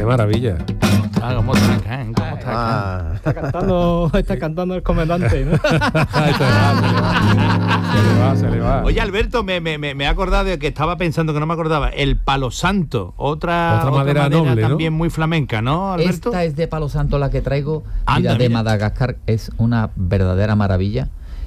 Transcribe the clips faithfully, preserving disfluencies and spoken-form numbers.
Qué maravilla. Ah, ¿cómo está acá? ¿Cómo está acá? Ah. Está cantando, está cantando el comandante, ¿no? Ahí se le va, se le va. Oye, Alberto, me, me, me he acordado de que estaba pensando que no me acordaba. El palo santo, otra, Otra madera noble, ¿no? también muy flamenca, ¿no, Alberto? Esta es de palo santo la que traigo. Anda, Mira, de mira. Madagascar, es una verdadera maravilla.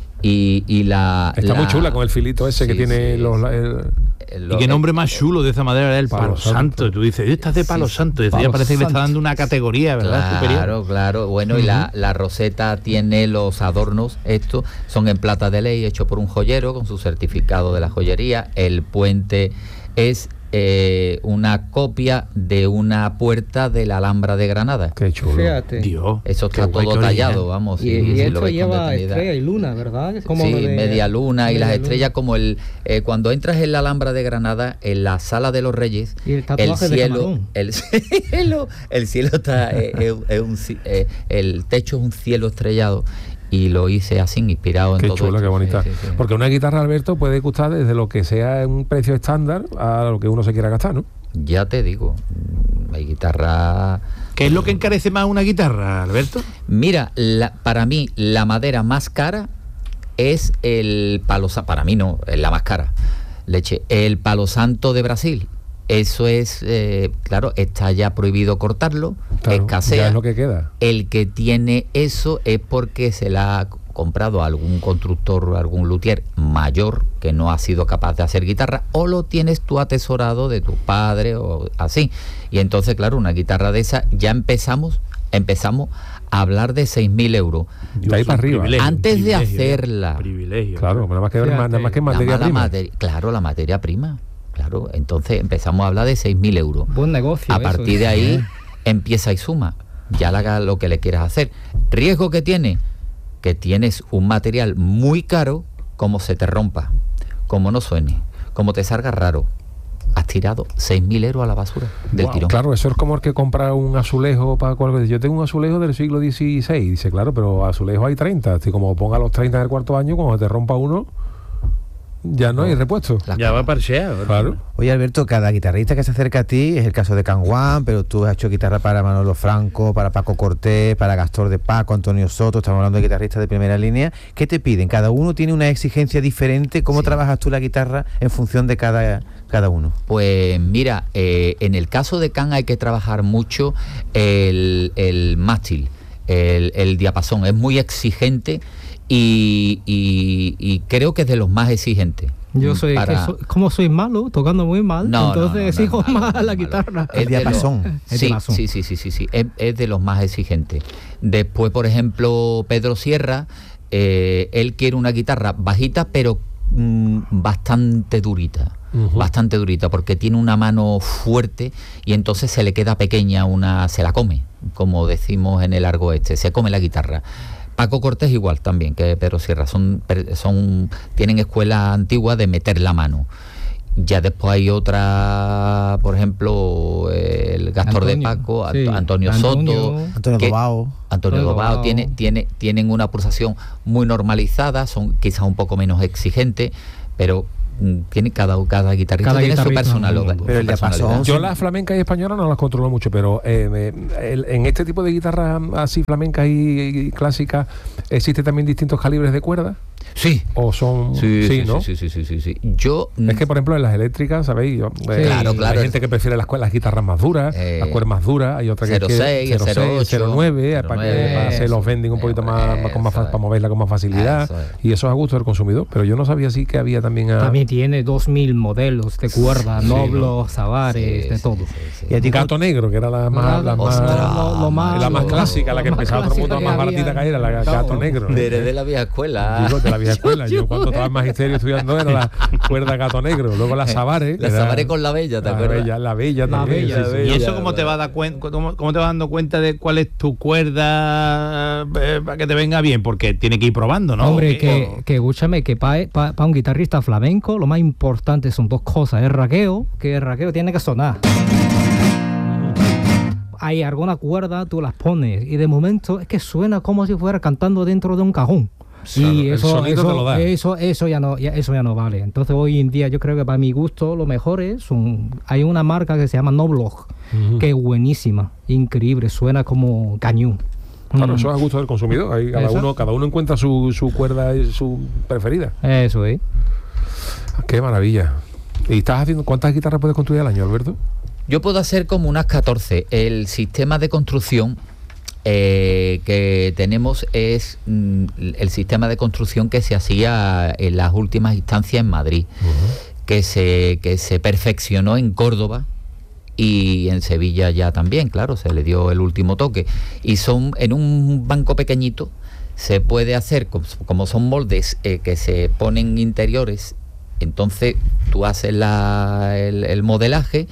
Y, y la Está la- muy chula con el filito ese Sí, que tiene sí, los... sí. el- el- Y qué nombre más chulo de esa madera era el Palo palo, santo. santo. Tú dices, esta es de palo Sí, santo. Eso Palo ya parece que le está santo. dando una categoría, ¿verdad? Claro, Superior. claro. Bueno, y la, la roseta tiene los adornos, estos son en plata de ley, hecho por un joyero con su certificado de la joyería. El puente es eh, una copia de una puerta de la Alhambra de Granada. Qué chulo. Fíjate. Dios. Eso qué está guay, todo qué original. tallado, vamos. Y, si- y si lo esto veis con lleva detenidad. estrella y luna, ¿verdad? Es como Sí, lo de- media luna y media las luna. estrellas como el... eh, cuando entras en la Alhambra de Granada, en la Sala de los Reyes, Y el tatuaje de cielo, camarón. el cielo, el cielo está... eh, eh, es un ci- eh, el techo es un cielo estrellado y lo hice así, inspirado en Qué todo chulo, esto. qué bonita. Sí, sí, sí. Porque una guitarra, Alberto, puede costar desde lo que sea un precio estándar a lo que uno se quiera gastar, ¿no? Ya te digo, mm, hay guitarra... ¿Qué es lo que encarece más una guitarra, Alberto? Mira, la- para mí la madera más cara es el palo santo. Para mí no, es la más cara. Leche, el palo santo de Brasil. Eso es, eh, claro, está ya prohibido cortarlo, Claro, escasea. ya es lo que queda. El que tiene eso es porque se la ha comprado a algún constructor, algún luthier mayor que no ha sido capaz de hacer guitarra, o lo tienes tú atesorado de tu padre o así. Y entonces, claro, una guitarra de esa, ya empezamos, empezamos a hablar de seis mil euros. De ahí para arriba. Privilegio, Antes de privilegio, hacerla. Privilegio. Claro, nada más que, Fíjate, nada más que La materia mala prima. materi- claro, la materia prima. Claro, entonces empezamos a hablar de seis mil euros. Buen negocio. A eso, partir ¿eh? de ahí empieza y suma. Ya le haga lo que le quieras hacer. Riesgo que tiene, que tienes un material muy caro, como se te rompa, como no suene, como te salga raro. Has tirado seis mil euros a la basura del Wow, tirón. claro, eso es como el que compra un azulejo para cualquier... Yo tengo un azulejo del siglo dieciséis. Dice, claro, pero azulejo hay treinta. Así como ponga los treinta en el cuarto año, cuando te rompa uno, ya no hay repuesto. La Ya va parcheado. Claro. Oye, Alberto, cada guitarrista que se acerca a ti, es el caso de Can Juan, pero tú has hecho guitarra para Manolo Franco, para Paco Cortés, para Gastón de Paco, Antonio Soto, estamos hablando de guitarristas de primera línea. ¿Qué te piden? Cada uno tiene una exigencia diferente. ¿Cómo Sí. trabajas tú la guitarra en función de cada, cada uno? Pues mira, eh, en el caso de Can hay que trabajar mucho el, el mástil, el, el diapasón, es muy exigente y, y- y creo que es de los más exigentes. Yo soy, Para- que soy- como soy malo, tocando muy mal, No, no, entonces no, no, exijo no, no, más no, la no, guitarra. no. Es El de los- diapasón. El Sí, diapasón. sí, sí, sí, sí, sí. Es, es de los más exigentes. Después, por ejemplo, Pedro Sierra, eh, él quiere una guitarra bajita, pero mm, bastante durita. Ujú. Bastante durita, porque tiene una mano fuerte y entonces se le queda pequeña, una se la come, como decimos en el argot este, se come la guitarra. Paco Cortés igual también que Pedro Sierra, son, son tienen escuela antigua de meter la mano. Ya después hay otra, por ejemplo, el Gastor de Antonio, Paco, sí. Ant- Antonio Antonio- Soto, Antonio que- Dobao. Antonio Antonio Dobao Dobao. tiene, tiene, tienen una pulsación muy normalizada, son quizás un poco menos exigentes, pero mm, tiene cada, cada guitarrista Cada tiene guitarrista su personalidad. es un mundo. Pero el su personalidad. diapasón, Yo las flamencas y españolas no las controlo mucho, pero eh, me- el- en este tipo de guitarras así flamencas y, y clásicas, ¿existe también distintos calibres de cuerdas? Sí. ¿O son...? Sí, sí, ¿no? sí, sí, sí, sí, sí. Yo Es que, por ejemplo, en las eléctricas, ¿sabéis? Yo, eh, Claro, claro. Hay gente que prefiere las, cue- las guitarras más duras, Eh, las cuerdas más duras, hay otra que cero seis, cero cero ocho, cero nueve, para, que- cero nueve, para hacer los eso, bending un poquito más, más- con más fa- eso para es. moverla con más facilidad, Eso es. y eso es a gusto del consumidor. Pero yo no sabía así que había también... A, También tiene dos mil modelos de cuerda, Sí, noblos, savares, Sí, de sí, todo. sí, sí. Y a ti, Gato Negro, que era la más, la más, Ostras, lo, lo más, la más lo- clásica, la que lo más empezaba todo el mundo, clásica más que baratita había. que era, la Claro. Gato Negro. De, de la vieja escuela. Digo, de la vieja escuela. Yo cuando estaba en magisterio estudiando era la cuerda Gato Negro, luego la Savares. La era- Savares con la Bella, ¿te la acuerdas? Bella, la Bella La también. Bella, sí, sí. ¿Y Bella, eso cómo te va a dar cuen- cómo, cómo te vas dando cuenta de cuál es tu cuerda eh, para que te venga bien? Porque tiene que ir probando, ¿no? Hombre, ¿O qué? que, que escúchame, que para un guitarrista flamenco lo más importante son dos cosas. El raqueo, que el raqueo tiene que sonar. Hay alguna cuerda, tú las pones y de momento es que suena como si fuera cantando dentro de un cajón. Claro, Y el eso, sonido eso, te lo da. eso, eso ya no, ya- eso ya no vale. Entonces hoy en día yo creo que para mi gusto lo mejor es un, hay una marca que se llama Noblog, uh-huh. que es buenísima, increíble, suena como cañón. Claro, Mm. eso es a gusto del consumidor. Ahí cada uno, cada uno encuentra su, su cuerda y su preferida. Eso es. Qué maravilla. ¿Y estás haciendo cuántas guitarras puedes construir al año, Alberto? Yo puedo hacer como unas catorce. El sistema de construcción eh, que tenemos es mm, el sistema de construcción que se hacía en las últimas instancias en Madrid, uh-huh. que se, que se perfeccionó en Córdoba y en Sevilla ya también, claro, se le dio el último toque. Y son en un banco pequeñito, se puede hacer, como son moldes eh, que se ponen interiores, entonces tú haces la, el, el modelaje,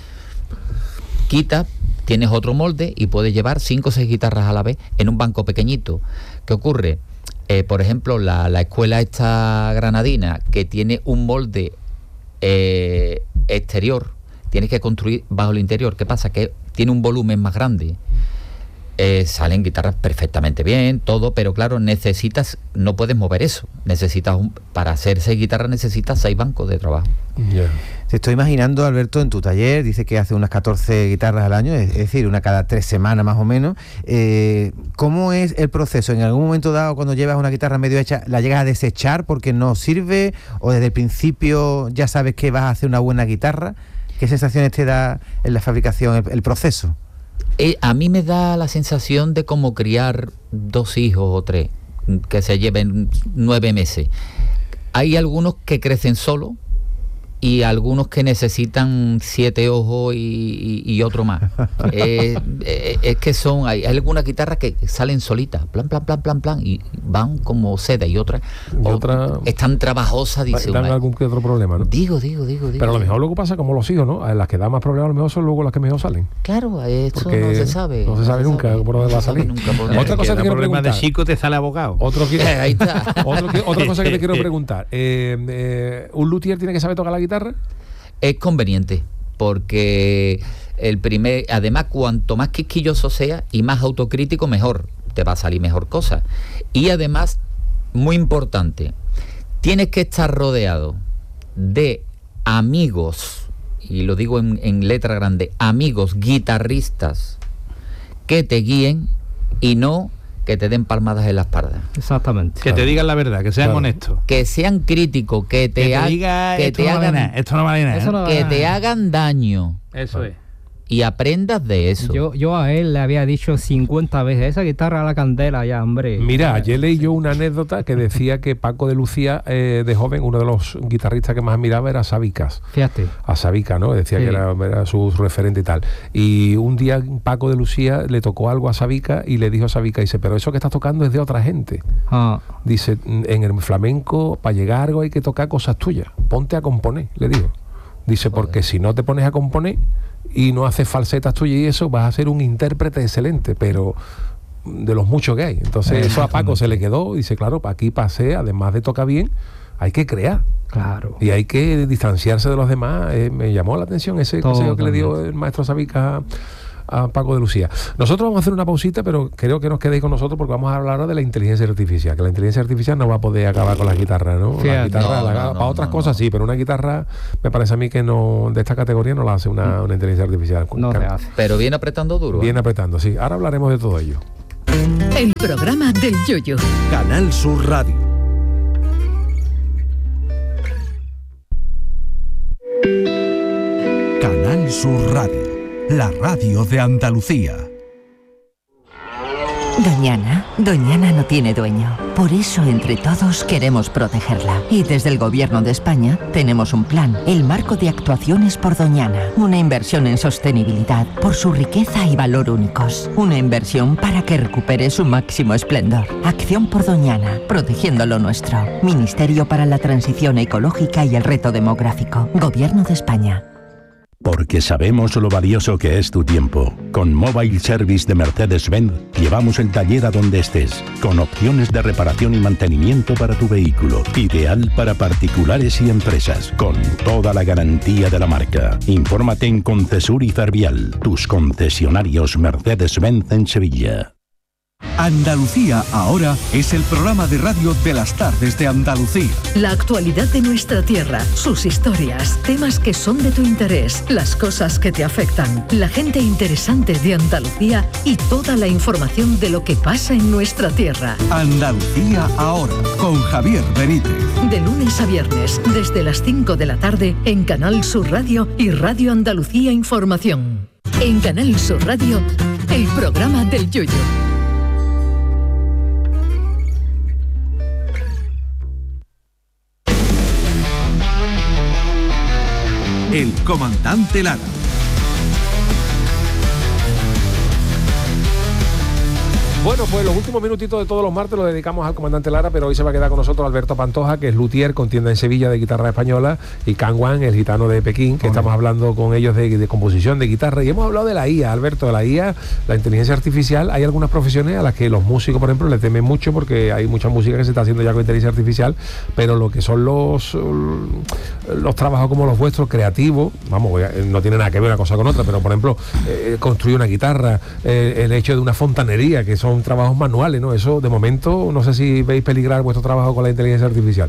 quitas, tienes otro molde y puedes llevar cinco o seis guitarras a la vez en un banco pequeñito. ¿Qué ocurre? Eh, por ejemplo, la, la escuela esta granadina, que tiene un molde eh, exterior, tienes que construir bajo el interior. ¿Qué pasa? Que tiene un volumen más grande. Eh, salen guitarras perfectamente bien, todo, pero claro, necesitas, no puedes mover eso. Necesitas un, para hacer seis guitarras necesitas seis bancos de trabajo. Yeah. Te estoy imaginando, Alberto, en tu taller, dice que hace unas catorce guitarras al año, es decir, una cada tres semanas más o menos. Eh, ¿Cómo es el proceso? ¿En algún momento dado, cuando llevas una guitarra medio hecha, la llegas a desechar porque no sirve? ¿O desde el principio ya sabes que vas a hacer una buena guitarra? ¿Qué sensaciones te da en la fabricación, el, el proceso? Eh, a mí me da la sensación de como criar dos hijos o tres, que se lleven nueve meses. Hay algunos que crecen solos y algunos que necesitan siete ojos y, y, y otro más. eh, eh, es que son, hay, hay algunas guitarras que salen solitas, plan, plan, plan, plan, plan, y van como seda, y otras y otra, están trabajosas, dice dan una. algún que otro problema, ¿no? Digo, digo, digo, digo. Pero a lo mejor luego pasa como los hijos, ¿no? Las que dan más problemas a lo mejor son luego las que mejor salen. Claro, esto porque no se sabe. No se sabe no nunca sabe. por dónde va a salir. Nunca, otra cosa que, que quiero problema preguntar. de chico te sale abogado. Otro que, Ahí está. otro que, otra cosa que te quiero preguntar. Eh, eh, ¿Un luthier tiene que saber tocar la guitarra? Es conveniente, porque el primer, además, cuanto más quisquilloso sea y más autocrítico, mejor, te va a salir mejor cosa. Y además, muy importante, tienes que estar rodeado de amigos, y lo digo en, en letra grande, amigos guitarristas que te guíen y no que te den palmadas en la espalda. Exactamente. Que claro. te digan la verdad, que sean claro. honestos. Que sean críticos, que te, que te ha, diga que esto te no hagan, vale nada, esto no vale nada. Eso no que vale te nada. hagan daño. Eso es. Y aprendas de eso. Yo, yo a él le había dicho cincuenta veces, esa guitarra a la candela ya, hombre. Mira, ayer leí yo una anécdota que decía que Paco de Lucía, eh, de joven, uno de los guitarristas que más admiraba era Sabicas. Fíjate. A Sabica, ¿no? Decía sí. que era, era su referente y tal. Y un día Paco de Lucía le tocó algo a Sabica y le dijo a Sabica, dice, pero eso que estás tocando es de otra gente. Ah. Dice, en el flamenco, para llegar a algo hay que tocar cosas tuyas. Ponte a componer, le digo. Dice, Joder. porque si no te pones a componer y no haces falsetas tuyas y eso, vas a ser un intérprete excelente, pero de los muchos que hay. Entonces eso a Paco se le quedó, dice, claro, aquí pasé, además de tocar bien, hay que crear. Claro. Y hay que distanciarse de los demás. Eh, me llamó la atención ese Todo consejo que le dio el maestro Sabica a, a Paco de Lucía. Nosotros vamos a hacer una pausita, pero creo que nos quedéis con nosotros porque vamos a hablar ahora de la inteligencia artificial, que la inteligencia artificial no va a poder acabar con las guitarras, ¿no? Fíjate. La guitarra, No, la, no, no, para otras no, cosas no. sí, pero una guitarra me parece a mí que no, de esta categoría no la hace una, una inteligencia artificial. No se hace. Pero viene apretando duro. Viene ¿eh? apretando, sí. Ahora hablaremos de todo ello. El programa del Yoyo. Canal Sur Radio. Canal Sur Radio, la radio de Andalucía. Doñana, Doñana no tiene dueño. Por eso, entre todos, queremos protegerla. Y desde el Gobierno de España tenemos un plan, el Marco de Actuaciones por Doñana. Una inversión en sostenibilidad por su riqueza y valor únicos. Una inversión para que recupere su máximo esplendor. Acción por Doñana, protegiendo lo nuestro. Ministerio para la Transición Ecológica y el Reto Demográfico. Gobierno de España. Porque sabemos lo valioso que es tu tiempo. Con Mobile Service de Mercedes-Benz llevamos el taller a donde estés, con opciones de reparación y mantenimiento para tu vehículo, ideal para particulares y empresas, con toda la garantía de la marca. Infórmate en Concesur y Fervial, tus concesionarios Mercedes-Benz en Sevilla. Andalucía Ahora es el programa de radio de las tardes de Andalucía. La actualidad de nuestra tierra, sus historias, temas que son de tu interés, las cosas que te afectan, la gente interesante de Andalucía y toda la información de lo que pasa en nuestra tierra. Andalucía Ahora, con Javier Benítez. De lunes a viernes, desde las cinco de la tarde, en Canal Sur Radio y Radio Andalucía Información. En Canal Sur Radio, el programa del Yoyo. El comandante Lara. Bueno, pues los últimos minutitos de todos los martes los dedicamos al comandante Lara, pero hoy se va a quedar con nosotros Alberto Pantoja, que es luthier con tienda en Sevilla de guitarra española, y Kangwan, el gitano de Pekín, que estamos hablando con ellos de, de composición de guitarra, y hemos hablado de la I A, Alberto, de la I A, la inteligencia artificial. Hay algunas profesiones a las que los músicos, por ejemplo, le temen mucho porque hay mucha música que se está haciendo ya con inteligencia artificial, pero lo que son los los trabajos como los vuestros, creativos, vamos, no tiene nada que ver una cosa con otra, pero por ejemplo, eh, construir una guitarra, eh, el hecho de una fontanería, que son trabajos manuales, ¿no? Eso, de momento, no sé si veis peligrar vuestro trabajo con la inteligencia artificial.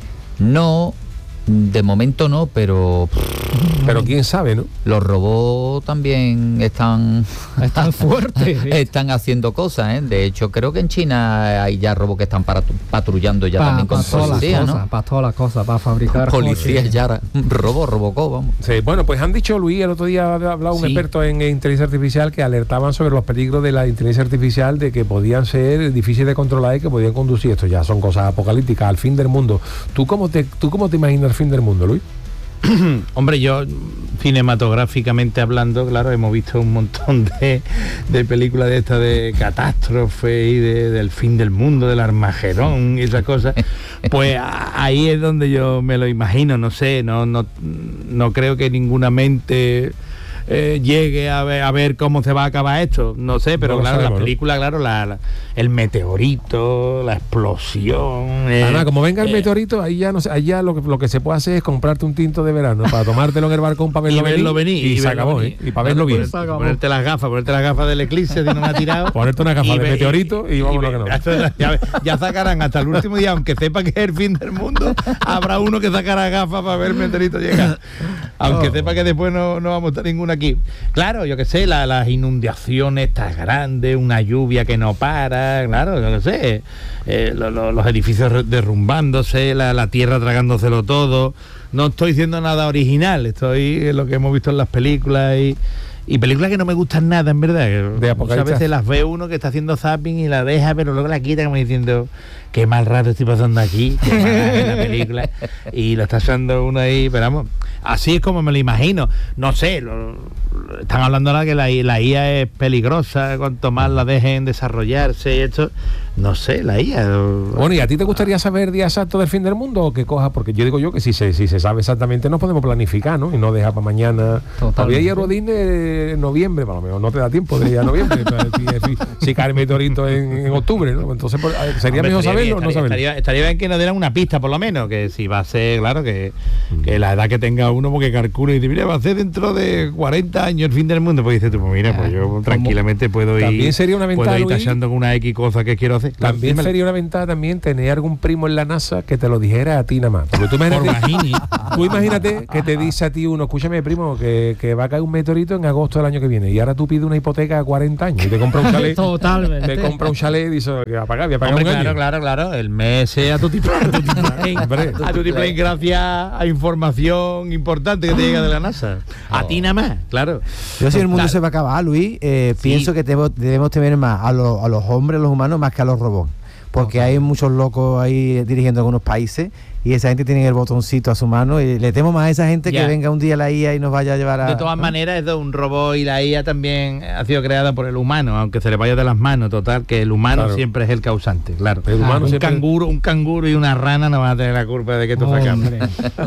No, de momento no, pero... Pero quién sabe, ¿no? Los robots también están... Están fuertes. ¿sí? Están haciendo cosas, ¿eh? De hecho, creo que en China hay ya robots que están para, patrullando ya pa, también pa con todas policía, las ¿no? cosas, para todas las cosas, para fabricar policías coches. ya, robot, robocó, vamos. Sí, bueno, pues han dicho, Luis, el otro día ha hablado un Sí. experto en inteligencia artificial que alertaban sobre los peligros de la inteligencia artificial, de que podían ser difíciles de controlar y que podían conducir, esto ya son cosas apocalípticas, al fin del mundo. ¿Tú cómo te, tú cómo te imaginas el fin del mundo, Luis? Hombre, yo cinematográficamente hablando, claro, hemos visto un montón de, de películas de estas de catástrofe y de, del fin del mundo, del Armagedón y esas cosas. Pues a, ahí es donde yo me lo imagino, no sé, no, no, no creo que ninguna mente eh, llegue a ver, a ver cómo se va a acabar esto, no sé, pero No lo claro, sabemos, la película, ¿no? Claro, la, la- el meteorito, la explosión. eh, Ana, como venga el eh, meteorito, ahí ya no sé, ahí ya lo que, lo que se puede hacer es comprarte un tinto de verano para tomártelo en el balcón para verlo, y verlo venir y, se verlo acabó, venir. ¿eh? Y para verlo bien. Ponerte, ponerte las gafas, ponerte las gafas del eclipse de no me ha tirado. Ponerte una gafa Y de ve- meteorito y, vámonos que no. Ya, ya, ya sacarán hasta el último día, aunque sepa que es el fin del mundo, habrá uno que sacará gafas para ver el meteorito llegar. Aunque Oh. sepa que después no, no vamos a estar ninguno aquí. Claro, yo que sé, la- las inundaciones estas grandes, una lluvia que no para, claro, yo que sé, eh, lo- lo- los edificios re- derrumbándose, la, la tierra tragándoselo todo. No estoy diciendo nada original, estoy en lo que hemos visto en las películas y, y películas que no me gustan nada, en verdad. que De Muchas apocalipsis. veces las ve uno que está haciendo zapping y la deja, pero luego la quita como diciendo, qué mal rato estoy pasando aquí, qué mal en la película, y lo está echando uno ahí, pero vamos, así es como me lo imagino. No sé, lo- lo- están hablando ahora que la, I- la I A es peligrosa, cuanto más la dejen desarrollarse y esto, no sé, la I A... Bueno, ¿y a ti te gustaría saber día exacto del fin del mundo o que coja? Porque yo digo yo que si se, si se sabe exactamente nos podemos planificar, ¿no? Y no dejar para mañana. Todavía hay Eurodine en noviembre, para lo mejor no te da tiempo de ir a noviembre. pero si, si, si cae el meteorito en, en octubre, ¿no? Entonces pues, sería Hombre, mejor estaría saberlo bien, o no estaría, saberlo. estaría, estaría bien que nos dieran una pista por lo menos, que si va a ser, claro, que, que la edad que tenga uno, porque calcula y dice, mira, va a ser dentro de cuarenta años el fin del mundo, pues dices tú, pues mira, pues yo tranquilamente puedo ir, También sería una ventaja, puedo ir Luis, tachando con una X cosa que quiero hacer. Claro, También dímelo. sería una ventaja también tener algún primo en la NASA que te lo dijera a ti nada más. Porque tú imagínate, Por Magini. tú imagínate que te dice a ti uno, escúchame primo, que, que va a caer un meteorito en agosto del año que viene y ahora tú pides una hipoteca a cuarenta años y te compra un chalet. Totalmente. Te compra un chalet y dice que va a pagar, voy a pagar Hombre, un claro, año. claro, claro, el mes es a tu tipo Hombre. a tu tipo gracias a información importante que te llega de la NASA. A ti nada más, claro. Yo si el mundo Claro. se va a acabar, Luis, eh, Sí. pienso que debemos, debemos temer más a, los- a los hombres, a los humanos, más que a los robots. Porque hay muchos locos ahí dirigiendo algunos países y esa gente tiene el botoncito a su mano y le temo más a esa gente Ya. que venga un día la I A y nos vaya a llevar a... De todas ¿no? maneras, es de un robot y la I A también ha sido creada por el humano, aunque se le vaya de las manos, total, que el humano Claro. siempre es el causante, claro. El humano un siempre- canguro, un canguro y una rana no van a tener la culpa de que esto se acabe. Hombre,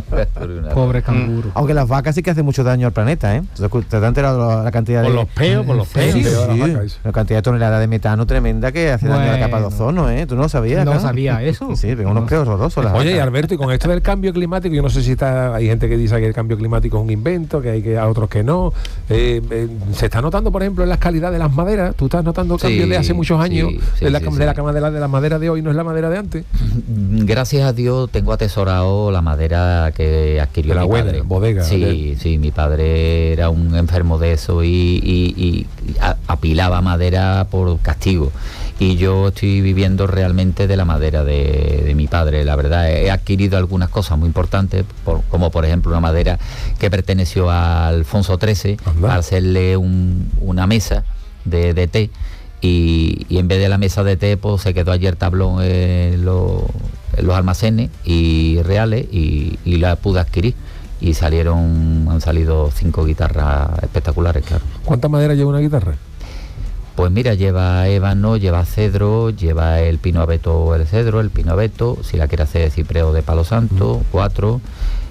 pobre canguro. Aunque las vacas sí que hacen mucho daño al planeta, ¿eh? ¿Te te has enterado la, la cantidad Por de... los peos, por los peos. Sí, Peor a las sí. vacas, eso. La cantidad de toneladas de metano tremenda que hace daño a la capa de Bueno. ozono, ¿eh? ¿Tú no lo sabías? No Carlos? sabía eso. Sí, venga, unos peos horrorosos las Oye, y vacas. Alberto, cierto, y con esto del cambio climático, yo no sé si está, hay gente que dice que el cambio climático es un invento, que hay que a otros que no. Eh, eh, se está notando, por ejemplo, en las calidades de las maderas. Tú estás notando cambios Sí, de hace muchos años, sí, sí, de, la, sí, de, sí. la, de, la, de la madera de hoy no es la madera de antes. Gracias a Dios tengo atesorado la madera que adquirió De la mi buena, padre. bodega, Sí, de- sí, mi padre era un enfermo de eso y, y- y a- apilaba madera por castigo. Y yo estoy viviendo realmente de la madera de, de mi padre. La verdad, he adquirido algunas cosas muy importantes, por- como por ejemplo una madera que perteneció a Alfonso trece, Anda. para hacerle un- una mesa de, de té. Y, y en vez de la mesa de té, pues se quedó ayer tablón en, los- en los almacenes y reales y, y la pude adquirir. Y salieron, han salido cinco guitarras espectaculares, claro. ¿Cuánta madera lleva una guitarra? Pues mira, lleva ébano, lleva cedro, lleva el pino abeto, el cedro, el pino abeto, si la quiere hacer de cipreo de palo santo, cuatro,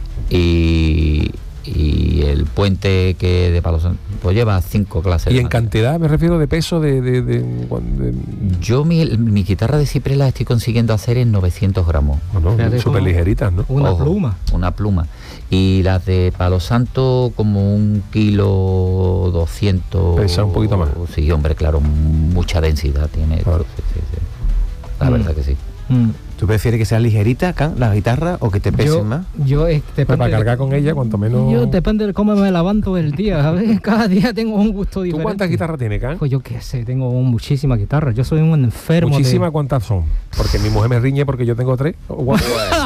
y, y el puente que de palo santo, pues lleva cinco clases. Y de en madera. cantidad, me refiero de peso, de... de, de, de- Yo mi, mi guitarra de ciprés la estoy consiguiendo hacer en novecientos gramos. bueno, Fíjate súper cómo- ligeritas, ¿no? Una Ojo, pluma. Una pluma. Y las de palo santo como un kilo doscientos. Pesa un poquito más. Sí, hombre, claro, mucha densidad tiene. Claro. Sí, sí, sí. La Mm. verdad que sí. Mm. ¿Tú prefieres que sea ligerita, Can, la guitarra, o que te pesen Yo, más? yo eh, Pues depende para de- cargar con ella, cuanto menos... Yo depende de cómo me levanto el día, ¿sabes? Cada día tengo un gusto ¿Tú diferente. cuántas guitarras tienes, Can? Pues yo qué sé, tengo muchísimas guitarras. Yo soy un enfermo. de- Muchísimas, ¿cuántas son? Porque mi mujer me riñe porque yo tengo tres. O cuatro.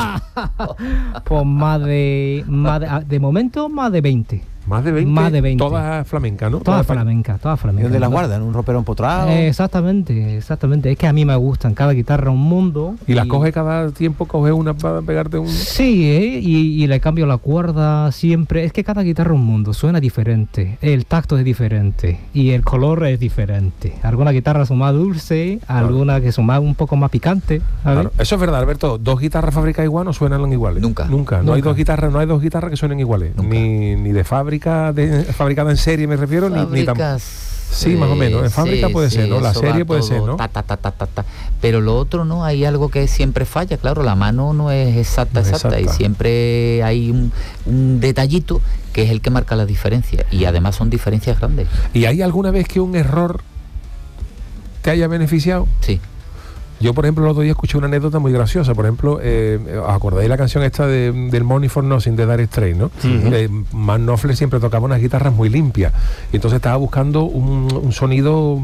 Pues más de, más de, ah, de momento más de veinte. Más de veinte. Más de veinte. Todas flamencas, ¿no? Todas flamencas, todas ¿Y flamencas. dónde las ¿no? guardan? ¿Un ropero empotrado? Eh, exactamente, exactamente. Es que a mí me gustan. Cada guitarra un mundo. ¿Y las coges cada tiempo? ¿Coges una para pegarte un...? Sí, ¿eh? y, y le cambio la cuerda siempre. Es que cada guitarra un mundo, suena diferente. El tacto es diferente y el color es diferente. Algunas guitarras son más dulces, algunas que son más un poco más picantes. ¿sabes? Claro. Eso es verdad, Alberto. Dos guitarras fabricadas igual no suenan iguales. Nunca. Nunca. No Nunca. hay dos guitarras, no hay dos guitarras que suenen iguales. Nunca. Ni, ni de fábrica, de, fabricada en serie me refiero, ni, ni tampoco. Fábricas, Sí, más o menos. En fábrica puede ser, ¿no? La eso serie va puede todo ser, ¿no? ta, ta, ta, ta, ta, ta. Pero lo otro no, hay algo que siempre falla, claro, la mano no es exacta, No es exacta, exacta. y siempre hay un, un detallito que es el que marca la diferencia, y además son diferencias grandes. ¿Y hay alguna vez que un error te haya beneficiado? Sí. Yo, por ejemplo, el otro día escuché una anécdota muy graciosa. Por ejemplo, eh, ¿os acordáis la canción esta de, del Money for Nothing de Dire Straits, no? Eh, Mark Knopfler siempre tocaba unas guitarras muy limpias. Y entonces estaba buscando un, un sonido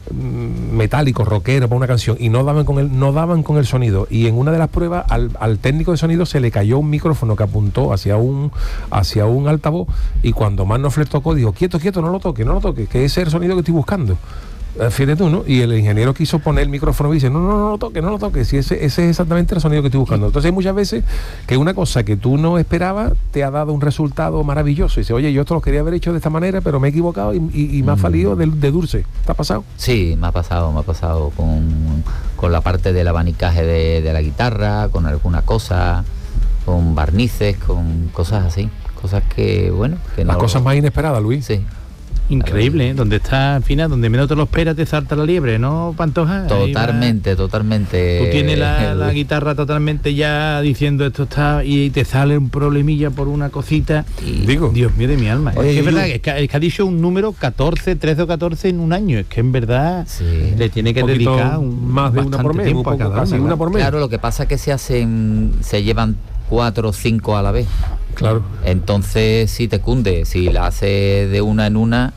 mm, metálico, rockero para una canción. Y no daban con el, no daban con el sonido. Y en una de las pruebas, al, al técnico de sonido se le cayó un micrófono que apuntó hacia un, hacia un altavoz. Y cuando Mark Knopfler tocó, dijo, quieto, quieto, no lo toque, no lo toque, que ese es el sonido que estoy buscando. Eh, Fíjate tú, ¿no? Y el ingeniero quiso poner el micrófono y dice, no, no, no lo toques, no lo toques, si ese, ese es exactamente el sonido que estoy buscando. Entonces hay muchas veces que una cosa que tú no esperabas te ha dado un resultado maravilloso. Y dice, oye, yo esto lo quería haber hecho de esta manera, pero me he equivocado y, y- y me ha salido de, de dulce. ¿Te ha pasado? Sí, me ha pasado, me ha pasado con, con la parte del abanicaje de, de la guitarra, con alguna cosa, con barnices, con cosas así, cosas que, bueno, que Las no- cosas más inesperadas, Luis. Sí. Increíble, ¿eh? Donde está, al final, donde menos te lo esperas, te salta la liebre, ¿no, Pantoja? Ahí va. Totalmente, totalmente. Tú tienes la, la guitarra totalmente ya diciendo esto está y te sale un problemilla por una cosita. Y- Digo, Dios mío de mi alma. Oye, es que es Yuyu. verdad, es que, es que ha dicho un número catorce, trece o catorce en un año. Es que en verdad Sí. le tiene que un poquito dedicar un, más de una por bastante mes, un tiempo a poco, cada casi una, una ¿verdad? por mes. Claro, lo que pasa es que se hacen, se llevan cuatro o cinco a la vez. Claro. Entonces, si te cunde, si la haces de una en una,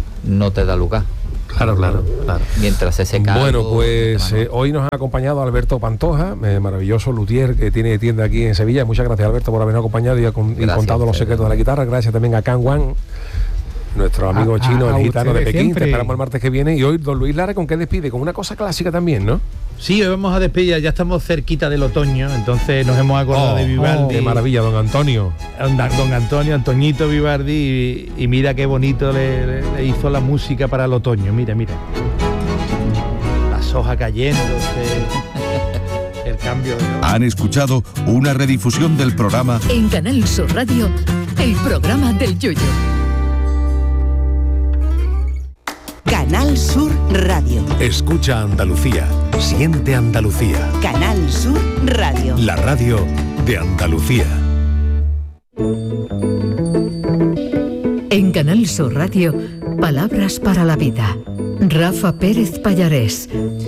no te da lugar. Claro, claro, claro. Mientras se seca. Bueno, algo, pues de eh, hoy nos ha acompañado Alberto Pantoja, eh, maravilloso luthier que tiene tienda aquí en Sevilla. Muchas gracias, Alberto, por habernos acompañado y, ha con- y Gracias, contado los Pedro. secretos de la guitarra. Gracias también a Can Wan, nuestro amigo A- a- chino, a el gitano de ustedes Pekín. siempre. Te esperamos el martes que viene. Y hoy, don Luis Lara, ¿con qué despide? Con una cosa clásica también, ¿no? Sí, hoy vamos a despedir, ya estamos cerquita del otoño, entonces nos hemos acordado Oh, de Vivaldi. ¡Qué maravilla, don Antonio! Don, don Antonio, Antoñito Vivaldi, y, y mira qué bonito le, le- le hizo la música para el otoño. Mira, mira. Las hojas cayéndose, el cambio de... Han escuchado una redifusión del programa En Canal Sur Radio, el programa del Yoyo. Canal Sur Radio. Escucha Andalucía Siente Andalucía. Canal Sur Radio. La radio de Andalucía. En Canal Sur Radio, Palabras para la Vida. Rafa Pérez Pallarés.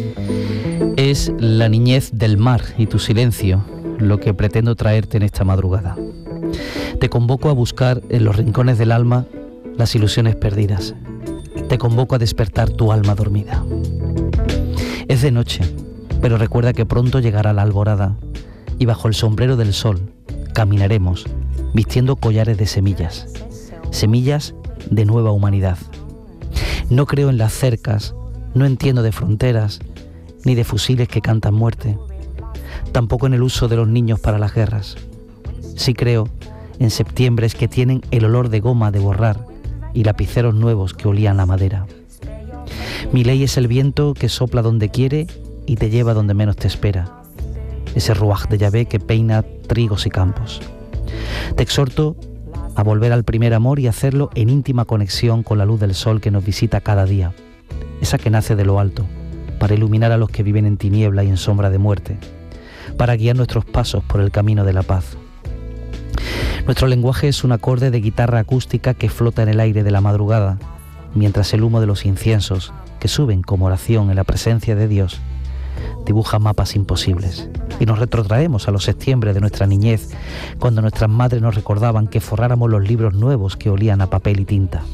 Es la niñez del mar y tu silencio lo que pretendo traerte en esta madrugada. Te convoco a buscar en los rincones del alma las ilusiones perdidas. Te convoco a despertar tu alma dormida. Es de noche, pero recuerda que pronto llegará la alborada y bajo el sombrero del sol caminaremos vistiendo collares de semillas, semillas de nueva humanidad. No creo en las cercas, no entiendo de fronteras, ni de fusiles que cantan muerte. Tampoco en el uso de los niños para las guerras. Sí creo en septiembres que tienen el olor de goma de borrar y lapiceros nuevos que olían la madera. Mi ley es el viento que sopla donde quiere y te lleva donde menos te espera. Ese ruaj de Yahvé que peina trigos y campos. Te exhorto a volver al primer amor y hacerlo en íntima conexión con la luz del sol que nos visita cada día, esa que nace de lo alto, para iluminar a los que viven en tiniebla y en sombra de muerte, para guiar nuestros pasos por el camino de la paz. Nuestro lenguaje es un acorde de guitarra acústica que flota en el aire de la madrugada, mientras el humo de los inciensos, que suben como oración en la presencia de Dios, dibuja mapas imposibles. Y nos retrotraemos a los septiembre de nuestra niñez, cuando nuestras madres nos recordaban que forráramos los libros nuevos que olían a papel y tinta.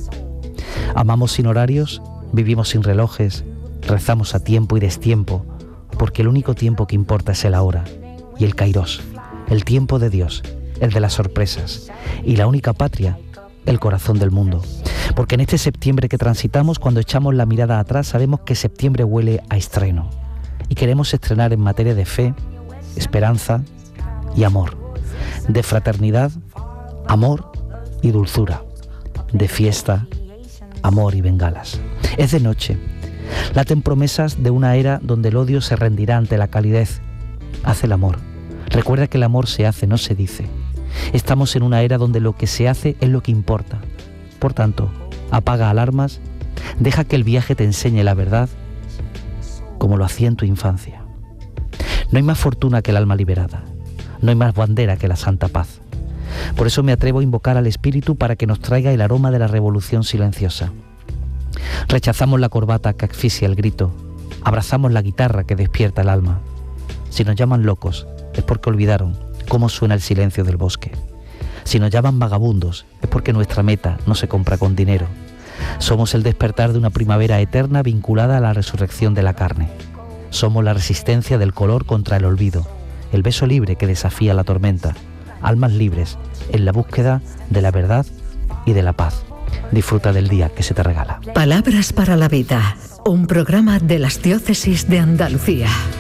Amamos sin horarios, vivimos sin relojes, rezamos a tiempo y destiempo, porque el único tiempo que importa es el ahora y el kairos, el tiempo de Dios, el de las sorpresas, y la única patria, el corazón del mundo. Porque en este septiembre que transitamos, cuando echamos la mirada atrás, sabemos que septiembre huele a estreno. Y queremos estrenar en materia de fe, esperanza y amor, de fraternidad, amor y dulzura, de fiesta, amor y bengalas. Es de noche. Laten promesas de una era donde el odio se rendirá ante la calidez. Haz el amor. Recuerda que el amor se hace, no se dice. Estamos en una era donde lo que se hace es lo que importa. Por tanto, apaga alarmas, deja que el viaje te enseñe la verdad, como lo hacía en tu infancia. No hay más fortuna que el alma liberada, no hay más bandera que la santa paz. Por eso me atrevo a invocar al Espíritu para que nos traiga el aroma de la revolución silenciosa. Rechazamos la corbata que asfixia el grito, abrazamos la guitarra que despierta el alma. Si nos llaman locos, es porque olvidaron cómo suena el silencio del bosque. Si nos llaman vagabundos, es porque nuestra meta no se compra con dinero. Somos el despertar de una primavera eterna vinculada a la resurrección de la carne. Somos la resistencia del color contra el olvido, el beso libre que desafía la tormenta, almas libres en la búsqueda de la verdad y de la paz. Disfruta del día que se te regala. Palabras para la Vida, un programa de las diócesis de Andalucía.